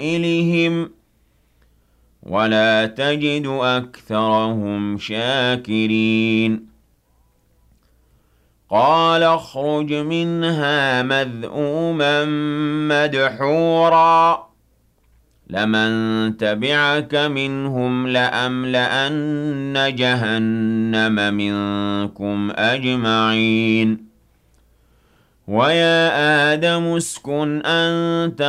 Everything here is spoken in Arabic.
إليهم ولا تجد أكثرهم شاكرين قال اخرج منها مذءوما مدحورا لمن تبعك منهم لأملأن جهنم منكم أجمعين ويا آدم اسكن أنت